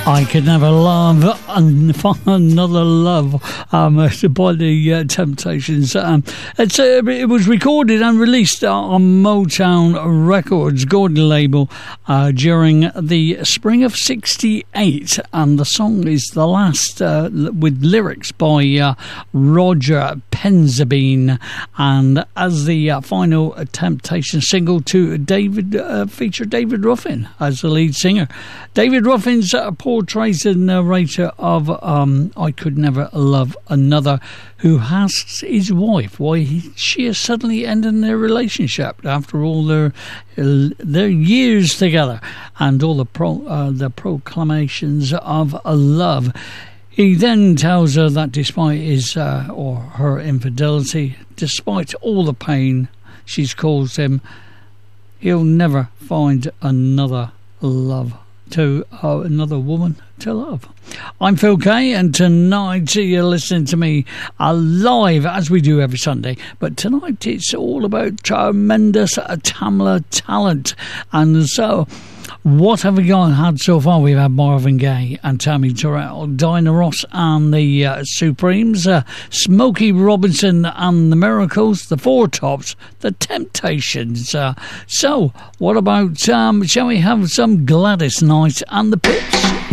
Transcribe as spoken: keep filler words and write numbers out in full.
I Could Never Love and Find Another Love um, by the uh, Temptations. Um, it's, uh, it was recorded and released on Motown Records, Gordon label, uh, during the spring of sixty-eight. And the song is The Last, uh, with lyrics by uh, Roger Penzabene. And as the uh, final Temptation single to David, uh, feature David Ruffin as the lead singer. David Ruffin's uh, portrays a narrator of um, I Could Never Love Another, who asks his wife why he, she has suddenly ended their relationship after all their uh, their years together and all the pro, uh, the proclamations of love. He then tells her that despite his uh, or her infidelity, despite all the pain she's caused him, he'll never find another love. To uh, another woman to love. I'm Phil Kay, and tonight you're listening to me uh, live as we do every Sunday. But tonight it's all about tremendous uh, Tamla talent, and so. What have we got had so far? We've had Marvin Gaye and Tammy Terrell, Diana Ross and the uh, Supremes, uh, Smokey Robinson and the Miracles, the Four Tops, the Temptations. Uh, so, what about, um, shall we have some Gladys Knight and the Pips?